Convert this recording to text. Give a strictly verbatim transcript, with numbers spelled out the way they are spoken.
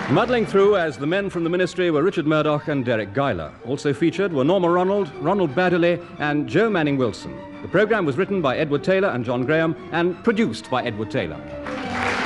Muddling through as the men from the Ministry were Richard Murdoch and Derek Guyler. Also featured were Norma Ronald, Ronald Baddeley, and Joe Manning Wilson. The programme was written by Edward Taylor and John Graham and produced by Edward Taylor.